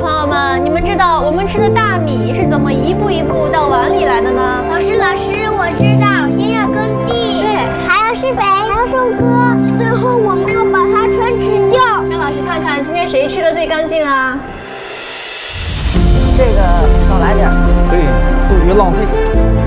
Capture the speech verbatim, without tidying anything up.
朋友们，你们知道我们吃的大米是怎么一步一步到碗里来的呢？ 老师，老师，我知道，先要耕地， 对， 还要施肥，还要收割，最后我们要把它全吃掉。 让老师看看今天谁吃的最干净啊？ 这个少来点， 对，多余浪费。